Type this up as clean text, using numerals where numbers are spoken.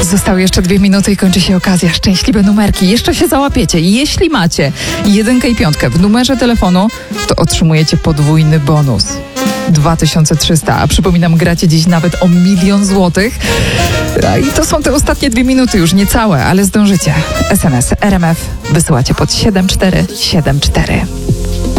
Zostały jeszcze 2 minuty i kończy się okazja. Szczęśliwe numerki. Jeszcze się załapiecie. Jeśli macie 1 i 5 w numerze telefonu, to otrzymujecie podwójny bonus. 2300, a przypominam, gracie dziś nawet o 1 000 000 złotych. I to są te ostatnie 2 minuty, już niecałe, ale zdążycie. SMS RMF wysyłacie pod 7474.